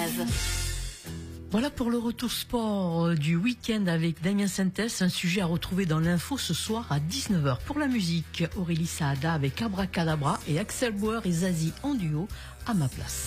Jazz. Voilà pour le retour sport du week-end avec Damien Sintès, un sujet à retrouver dans l'info ce soir à 19h. Pour la musique, Aurélie Saada avec Abracadabra et Axel Bauer et Zazie en duo à ma place.